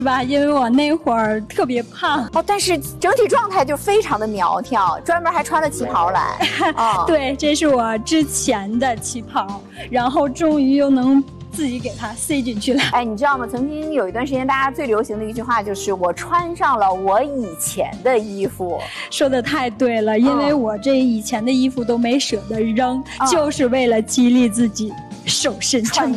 吧，因为我那会儿特别胖哦，但是整体状态就非常的苗条，专门还穿了旗袍来。哦、 对，这是我之前的旗袍，然后终于又能自己给它塞进去了。 哎，你知道吗？曾经有一段时间，大家最流行的一句话就是我穿上了我以前的衣服。 说的太对了，因为我这以前的衣服都没舍得扔，就是为了激励自己瘦身成